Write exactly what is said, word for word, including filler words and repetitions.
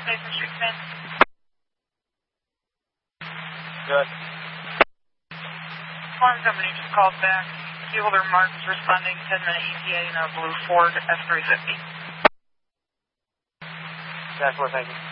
Mason Street command. Good. Farm company just called back. Key holder Mark is responding, ten minute E T A in a blue Ford F three fifty. That's what, thank you.